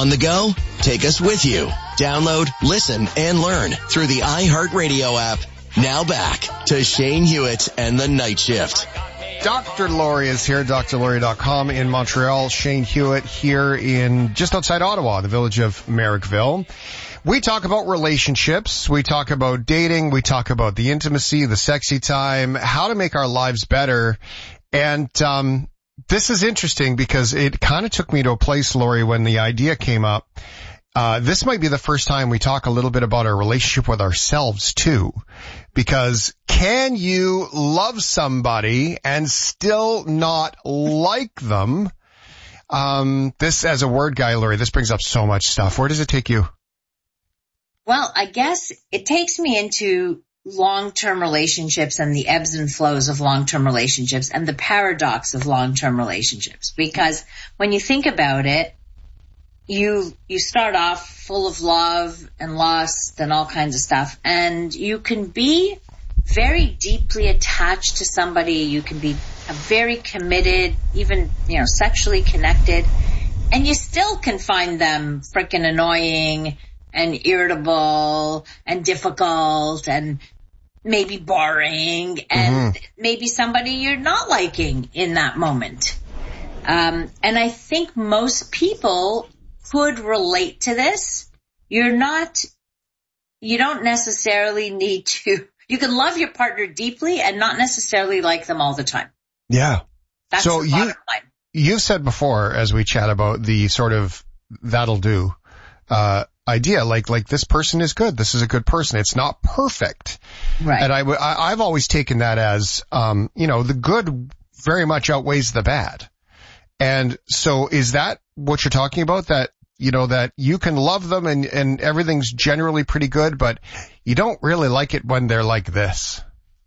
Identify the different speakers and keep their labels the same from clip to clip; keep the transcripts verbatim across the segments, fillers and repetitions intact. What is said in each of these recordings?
Speaker 1: On the go? Take us with you. Download, listen, and learn through the iHeartRadio app. Now back to Shane Hewitt and the Night Shift.
Speaker 2: Doctor Laurie is here, D R Laurie dot com in Montreal. Shane Hewitt here in just outside Ottawa, the village of Merrickville. We talk about relationships. We talk about dating. We talk about the intimacy, the sexy time, how to make our lives better. And um this is interesting because it kind of took me to a place, Laurie, when the idea came up. Uh, this might be the first time we talk a little bit about our relationship with ourselves too, because can you love somebody and still not like them? Um, this, as a word guy, Laurie, this brings up so much stuff. Where does it take you?
Speaker 3: Well, I guess it takes me into long-term relationships and the ebbs and flows of long-term relationships and the paradox of long-term relationships. Because when you think about it, you, you start off full of love and lust and all kinds of stuff, and you can be very deeply attached to somebody. You can be very committed, even, you know, sexually connected, and you still can find them freaking annoying and irritable and difficult and maybe boring and mm-hmm. maybe somebody you're not liking in that moment. Um, and I think most people could relate to this. You're not, you don't necessarily need to, you can love your partner deeply and not necessarily like them all the time.
Speaker 2: Yeah.
Speaker 3: That's
Speaker 2: so
Speaker 3: the
Speaker 2: you,
Speaker 3: bottom line.
Speaker 2: You've said before, as we chat about the sort of that'll do, uh, idea, like, like this person is good. This is a good person. It's not perfect.
Speaker 3: Right.
Speaker 2: And I, I, I've always taken that as, um, you know, the good very much outweighs the bad. And so is that what you're talking about? That, you know, that you can love them and, and everything's generally pretty good, but you don't really like it when they're like this.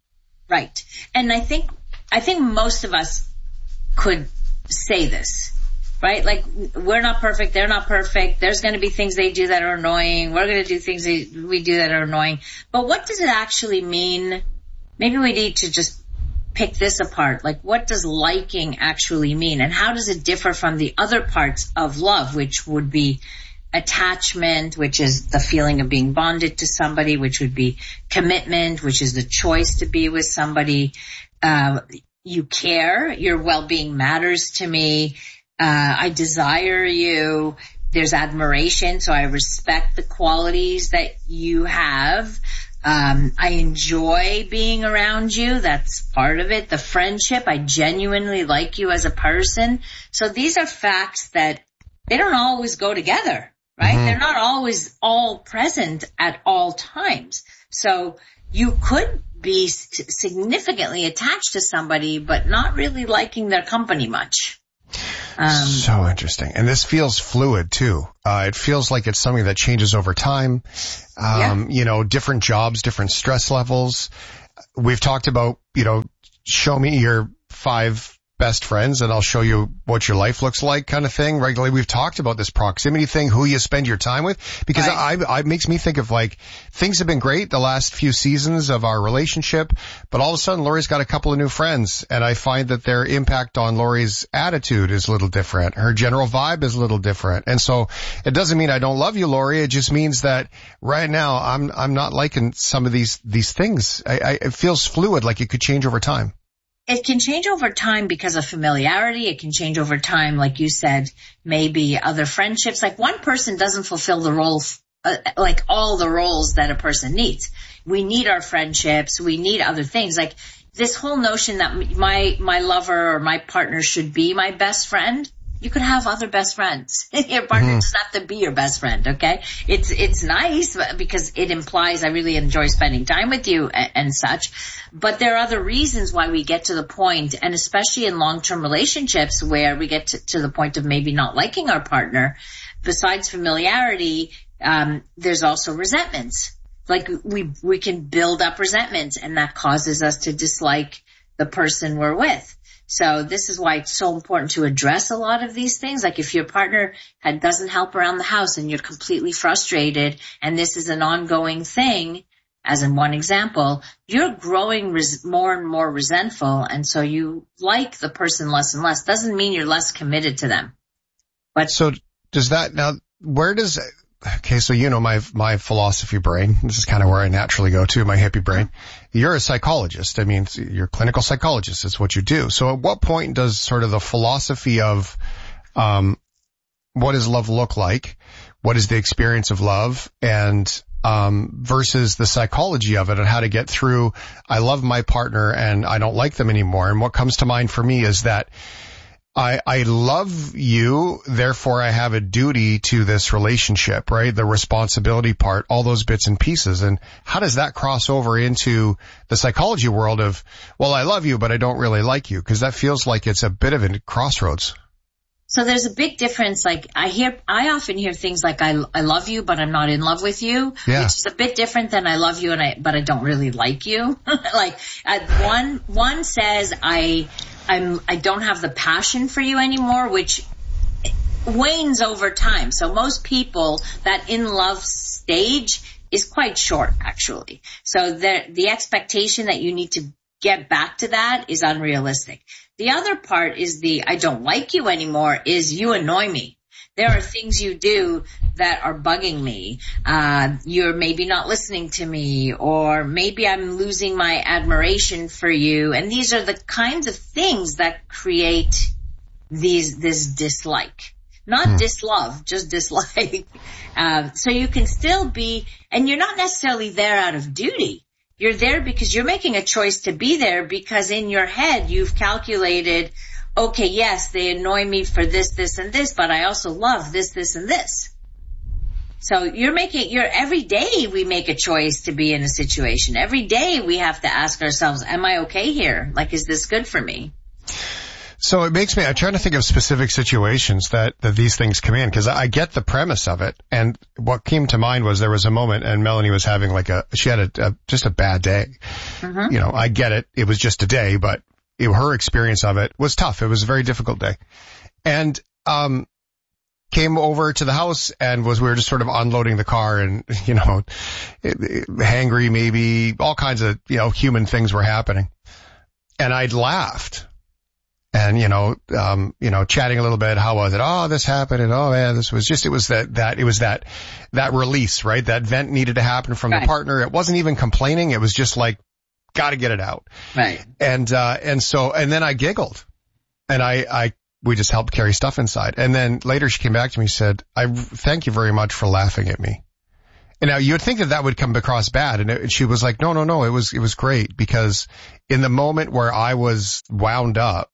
Speaker 3: Right. And I think, I think most of us could say this. Right? Like, we're not perfect. They're not perfect. There's going to be things they do that are annoying. We're going to do things they, we do that are annoying. But what does it actually mean? Maybe we need to just pick this apart. Like, what does liking actually mean? And how does it differ from the other parts of love, which would be attachment, which is the feeling of being bonded to somebody, which would be commitment, which is the choice to be with somebody. Uh, you care. Your well-being matters to me. Uh, I desire you. There's admiration, so I respect the qualities that you have. Um, I enjoy being around you. That's part of it. The friendship, I genuinely like you as a person. So these are facts that they don't always go together, right? Mm-hmm. They're not always all present at all times. So you could be significantly attached to somebody, but not really liking their company much.
Speaker 2: Um, so interesting. And this feels fluid too. Uh, it feels like it's something that changes over time. Um, yeah. You know, different jobs, different stress levels. We've talked about, you know, show me your five best friends and I'll show you what your life looks like kind of thing. Regularly, we've talked about this proximity thing, who you spend your time with, because right. I, I, it makes me think of like, things have been great the last few seasons of our relationship, but all of a sudden Laurie's got a couple of new friends and I find that their impact on Laurie's attitude is a little different. Her general vibe is a little different. And so it doesn't mean I don't love you, Laurie. It just means that right now I'm, I'm not liking some of these, these things. I, I, it feels fluid, like it could change over time.
Speaker 3: It can change over time because of familiarity. It can change over time, like you said, maybe other friendships. Like one person doesn't fulfill the roles, uh, like all the roles that a person needs. We need our friendships. We need other things. Like this whole notion that my, my lover or my partner should be my best friend. You could have other best friends. Your partner mm-hmm. doesn't have to be your best friend, okay? It's, it's nice because it implies I really enjoy spending time with you and, and such. But there are other reasons why we get to the point, and especially in long-term relationships where we get to, to the point of maybe not liking our partner. Besides familiarity, um, there's also resentments. Like we, we can build up resentments and that causes us to dislike the person we're with. So this is why it's so important to address a lot of these things. Like if your partner had, doesn't help around the house and you're completely frustrated and this is an ongoing thing, as in one example, you're growing res- more and more resentful. And so you like the person less and less. Doesn't mean you're less committed to them. But
Speaker 2: so does that, now where does, okay, so you know my, my philosophy brain. This is kind of where I naturally go to, my hippie brain. You're a psychologist. I mean, you're a clinical psychologist. It's what you do. So at what point does sort of the philosophy of, um, what does love look like? What is the experience of love? And, um, versus the psychology of it and how to get through, I love my partner and I don't like them anymore. And what comes to mind for me is that I, I love you, therefore I have a duty to this relationship, right? The responsibility part, all those bits and pieces. And how does that cross over into the psychology world of, well, I love you, but I don't really like you? Because that feels like it's a bit of a crossroads.
Speaker 3: So there's a big difference. Like I hear, I often hear things like I, I love you, but I'm not in love with you,
Speaker 2: yeah.
Speaker 3: which is a bit different than I love you and I, but I don't really like you. Like uh, one, one says I, I'm, I don't have the passion for you anymore, which wanes over time. So most people, that in love stage is quite short, actually. So the, the expectation that you need to get back to that is unrealistic. The other part is the I don't like you anymore is you annoy me. There are things you do that are bugging me. Uh, you're maybe not listening to me, or maybe I'm losing my admiration for you. And these are the kinds of things that create these, this dislike. Not hmm. dislove, just dislike. Uh, so you can still be, and you're not necessarily there out of duty. You're there because you're making a choice to be there because in your head you've calculated, okay, yes, they annoy me for this, this, and this, but I also love this, this, and this. So you're making, you're, every day we make a choice to be in a situation. Every day we have to ask ourselves, am I okay here? Like, is this good for me?
Speaker 2: So it makes me, I'm trying to think of specific situations that, that these things come in, because I get the premise of it. And what came to mind was there was a moment and Melanie was having like a, she had a, a just a bad day. Mm-hmm. You know, I get it. It was just a day, but it, her experience of it was tough. It was a very difficult day. And, um, came over to the house and was, we were just sort of unloading the car and, you know, hangry maybe, all kinds of, you know, human things were happening. And I'd laughed. And, you know, um, you know, chatting a little bit. How was it? Oh, this happened. And oh, yeah, this was just, it was that, that, it was that, that release, right? That vent needed to happen from right. the partner. It wasn't even complaining. It was just like, gotta get it out.
Speaker 3: Right.
Speaker 2: And, uh, and so, and then I giggled and I, I, we just helped carry stuff inside. And then later she came back to me and said, I thank you very much for laughing at me. And now you would think that that would come across bad. And it, she was like, no, no, no, it was, it was great because in the moment where I was wound up,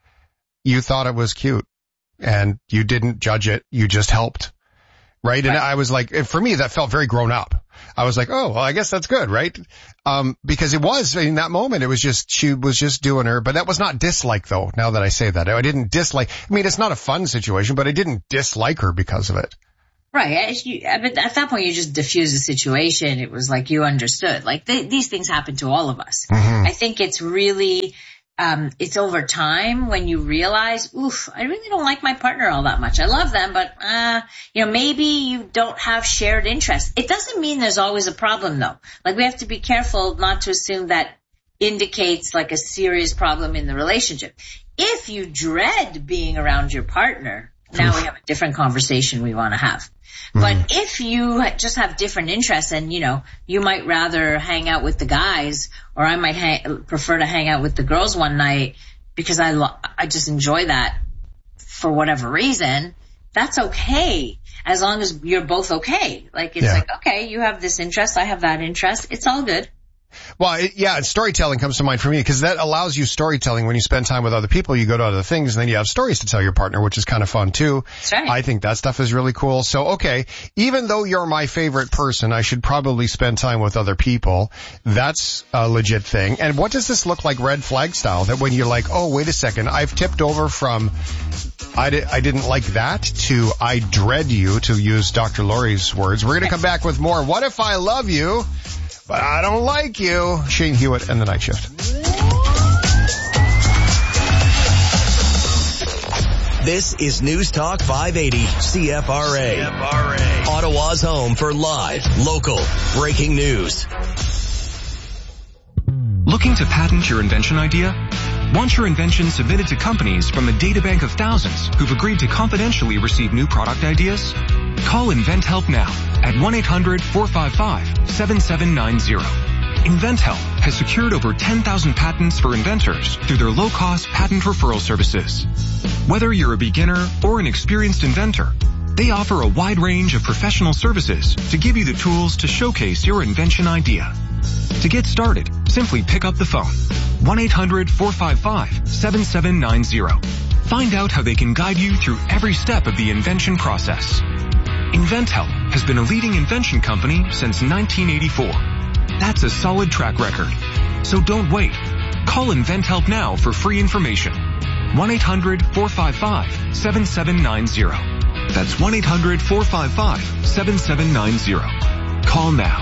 Speaker 2: you thought it was cute and you didn't judge it. You just helped. Right. And right. I was like, for me, that felt very grown up. I was like, oh, well, I guess that's good. Right. Um, because it was in that moment, it was just, she was just doing her, but that was not dislike though. Now that I say that, I didn't dislike, I mean, it's not a fun situation, but I didn't dislike her because of it.
Speaker 3: Right. But at that point, you just diffuse the situation. It was like you understood. Like th- these things happen to all of us. Mm-hmm. I think it's really, Um, it's over time when you realize, oof, I really don't like my partner all that much. I love them, but, uh, you know, maybe you don't have shared interests. It doesn't mean there's always a problem though. Like we have to be careful not to assume that indicates like a serious problem in the relationship. If you dread being around your partner, now we have a different conversation we want to have. Mm. But if you just have different interests and, you know, you might rather hang out with the guys or I might ha- prefer to hang out with the girls one night because I lo- I just enjoy that for whatever reason, that's okay. As long as you're both okay. Like, it's yeah. like, okay, you have this interest, I have that interest. It's all good.
Speaker 2: Well, it, yeah, storytelling comes to mind for me because that allows you storytelling when you spend time with other people. You go to other things and then you have stories to tell your partner, which is kind of fun too.
Speaker 3: That's right.
Speaker 2: I think that stuff is really cool. So, okay, even though you're my favorite person, I should probably spend time with other people. That's a legit thing. And what does this look like red flag style? That when you're like, oh, wait a second, I've tipped over from I, di- I didn't like that to I dread you, to use Doctor Laurie's words. We're going to come back with more. What if I love you, but I don't like you? Shane Hewitt and the Night Shift.
Speaker 1: This is News Talk five eighty C F R A. C F R A. Ottawa's home for live, local, breaking news.
Speaker 4: Looking to patent your invention idea? Want your invention submitted to companies from a databank of thousands who've agreed to confidentially receive new product ideas? Call InventHelp now at one eight hundred four five five seven seven nine zero. InventHelp has secured over ten thousand patents for inventors through their low-cost patent referral services. Whether you're a beginner or an experienced inventor, they offer a wide range of professional services to give you the tools to showcase your invention idea. To get started, simply pick up the phone. one eight hundred four five five seven seven nine zero. Find out how they can guide you through every step of the invention process. InventHelp has been a leading invention company since nineteen eighty-four. That's a solid track record. So don't wait. Call InventHelp now for free information. one eight hundred four five five seven seven nine zero. That's one eight hundred four five five seven seven nine zero. Call now.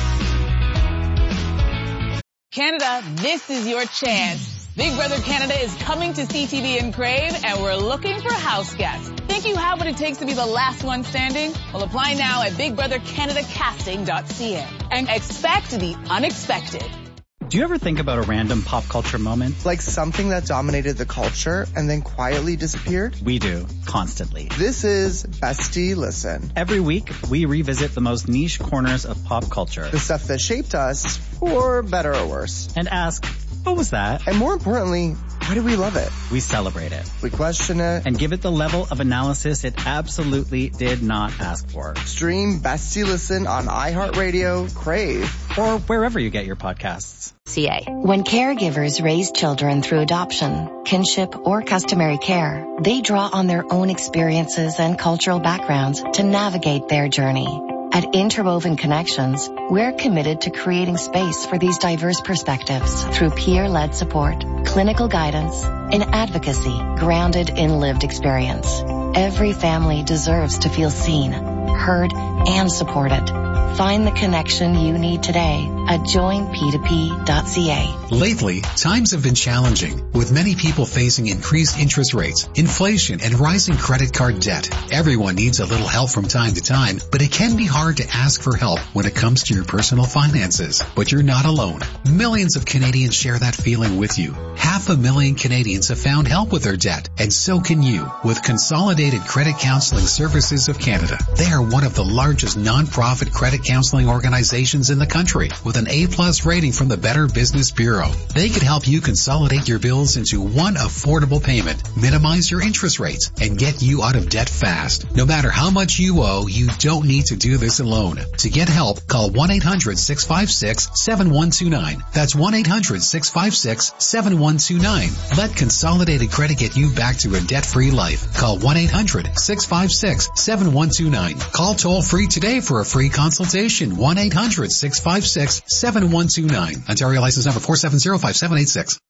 Speaker 5: Canada, this is your chance. Big Brother Canada is coming to C T V and Crave, and we're looking for house guests. Think you have what it takes to be the last one standing? Well, apply now at big brother canada casting dot c a and expect the unexpected.
Speaker 6: Do you ever think about a random pop culture moment?
Speaker 7: Like something that dominated the culture and then quietly disappeared?
Speaker 6: We do, constantly.
Speaker 7: This is Bestie Listen.
Speaker 6: Every week, we revisit the most niche corners of pop culture.
Speaker 7: The stuff that shaped us, for better or worse.
Speaker 6: And ask, what was that?
Speaker 7: And more importantly, why do we love it?
Speaker 6: We celebrate it.
Speaker 7: We question it.
Speaker 6: And give it the level of analysis it absolutely did not ask for.
Speaker 7: Stream Bestie Listen on iHeartRadio, Crave,
Speaker 6: or wherever you get your podcasts.
Speaker 8: C A. When caregivers raise children through adoption, kinship, or customary care, they draw on their own experiences and cultural backgrounds to navigate their journey. At Interwoven Connections, we're committed to creating space for these diverse perspectives through peer-led support, clinical guidance, and advocacy grounded in lived experience. Every family deserves to feel seen, heard, and supported. Find the connection you need today at join p two p dot c a.
Speaker 9: Lately, times have been challenging, with many people facing increased interest rates, inflation, and rising credit card debt. Everyone needs a little help from time to time, but it can be hard to ask for help when it comes to your personal finances. But you're not alone. Millions of Canadians share that feeling with you. Half a million Canadians have found help with their debt, and so can you with Consolidated Credit Counseling Services of Canada. They are one of the largest non-profit credit counseling organizations in the country with an A-plus rating from the Better Business Bureau. They could help you consolidate your bills into one affordable payment, minimize your interest rates, and get you out of debt fast. No matter how much you owe, you don't need to do this alone. To get help, call one eight hundred six five six seven one two nine. That's one eight hundred six five six seven one two nine. Let Consolidated Credit get you back to a debt-free life. Call one eight hundred six five six seven one two nine. Call toll-free today for a free consultation. one eight hundred six five six seven one two nine. Ontario license number four seven zero five seven eight six.